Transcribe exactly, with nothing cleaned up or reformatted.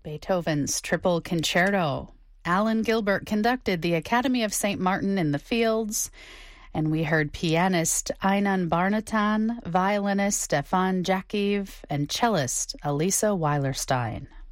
Beethoven's Triple Concerto. Alan Gilbert conducted the Academy of Saint Martin in the Fields. And we heard pianist Einan Barnatan, violinist Stefan Jakiv, and cellist Elisa Weilerstein.